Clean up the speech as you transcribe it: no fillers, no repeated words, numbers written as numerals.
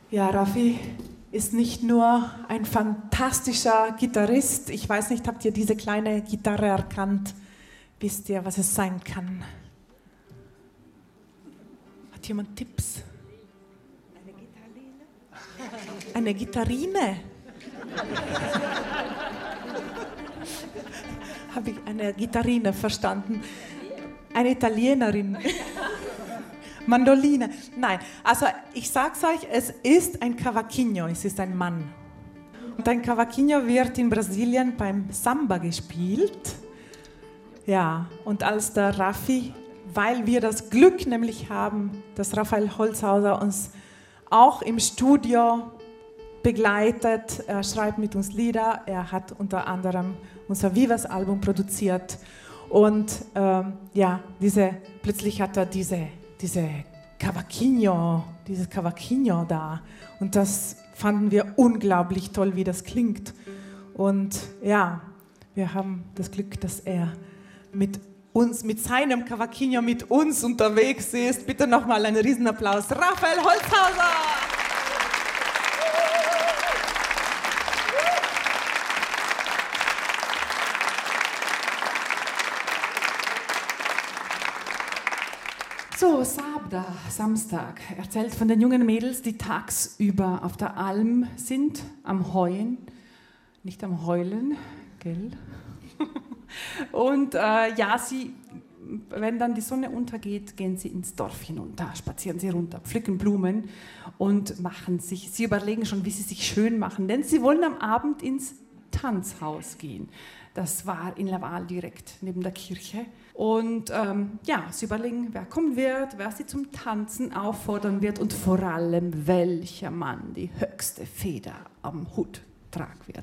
Ja, Raffi ist nicht nur ein fantastischer Gitarrist. Ich weiß nicht, habt ihr diese kleine Gitarre erkannt? Wisst ihr, was es sein kann? Hat jemand Tipps? Eine Gitarrine? Habe ich eine Gitarrine verstanden? Eine Italienerin. Mandoline. Nein, also ich sag's euch, es ist ein Cavaquinho, es ist ein Mann. Und ein Cavaquinho wird in Brasilien beim Samba gespielt. Ja, und als der Raffi, weil wir das Glück nämlich haben, dass Raphael Holzhauser uns auch im Studio begleitet, er schreibt mit uns Lieder, er hat unter anderem unser Vivas-Album produziert und plötzlich hat er dieses Cavaquinho da und das fanden wir unglaublich toll, wie das klingt und ja, wir haben das Glück, dass er mit seinem Cavaquinho mit uns unterwegs ist. Bitte nochmal einen Riesenapplaus, Raphael Holzhauser! So, Sabda, Samstag, erzählt von den jungen Mädels, die tagsüber auf der Alm sind, am Heuen, nicht am Heulen, gell? Und wenn dann die Sonne untergeht, gehen sie ins Dorf hinunter, spazieren sie runter, pflücken Blumen und sie überlegen schon, wie sie sich schön machen, denn sie wollen am Abend ins Tanzhaus gehen. Das war in Laval direkt neben der Kirche. Und sie überlegen, wer kommen wird, wer sie zum Tanzen auffordern wird und vor allem, welcher Mann die höchste Feder am Hut tragen wird.